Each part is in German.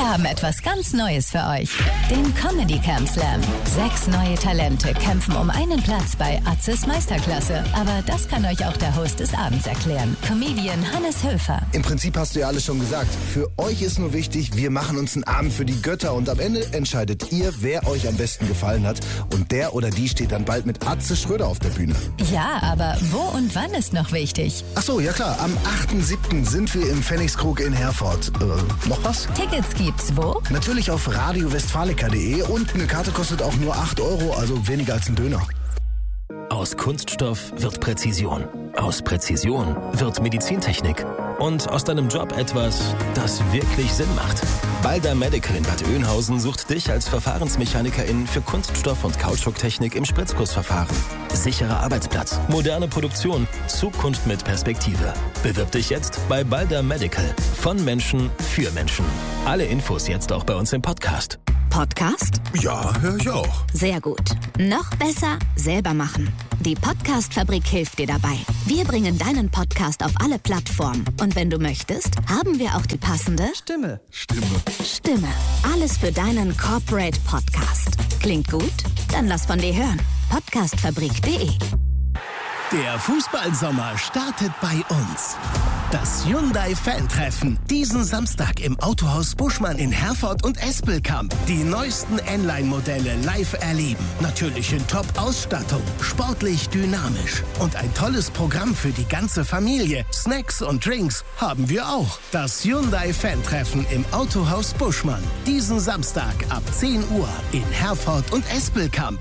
Wir haben etwas ganz Neues für euch. Den Comedy Camp Slam. 6 neue Talente kämpfen um einen Platz bei Atzes Meisterklasse. Aber das kann euch auch der Host des Abends erklären. Comedian Hannes Höfer. Im Prinzip hast du ja alles schon gesagt. Für euch ist nur wichtig, wir machen uns einen Abend für die Götter und am Ende entscheidet ihr, wer euch am besten gefallen hat. Und der oder die steht dann bald mit Atze Schröder auf der Bühne. Ja, aber wo und wann ist noch wichtig? Ach so, ja klar. Am 8.7. sind wir im Pfennigskrug in Herford. Noch was? Tickets gibt's wo? Natürlich auf radiowestfalica.de und eine Karte kostet auch nur 8 €, also weniger als ein Döner. Aus Kunststoff wird Präzision. Aus Präzision wird Medizintechnik. Und aus deinem Job etwas, das wirklich Sinn macht. Balder Medical in Bad Oeynhausen sucht dich als Verfahrensmechanikerin für Kunststoff- und Kautschuktechnik im Spritzgussverfahren. Sicherer Arbeitsplatz, moderne Produktion, Zukunft mit Perspektive. Bewirb dich jetzt bei Balder Medical. Von Menschen für Menschen. Alle Infos jetzt auch bei uns im Podcast. Podcast? Ja, höre ich auch. Sehr gut. Noch besser, selber machen. Die Podcast-Fabrik hilft dir dabei. Wir bringen deinen Podcast auf alle Plattformen. Und wenn du möchtest, haben wir auch die passende Stimme. Alles für deinen Corporate Podcast. Klingt gut? Dann lass von dir hören. Podcastfabrik.de. Der Fußballsommer startet bei uns. Das Hyundai-Fan-Treffen. Diesen Samstag im Autohaus Buschmann in Herford und Espelkamp. Die neuesten N-Line-Modelle live erleben. Natürlich in Top-Ausstattung. Sportlich dynamisch. Und ein tolles Programm für die ganze Familie. Snacks und Drinks haben wir auch. Das Hyundai-Fan-Treffen im Autohaus Buschmann. Diesen Samstag ab 10 Uhr in Herford und Espelkamp.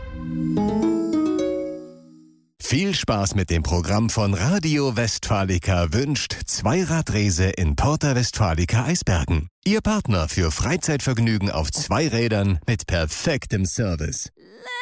Viel Spaß mit dem Programm von Radio Westfalica wünscht Zweiradrese in Porta Westfalica Eisbergen. Ihr Partner für Freizeitvergnügen auf 2 Rädern mit perfektem Service.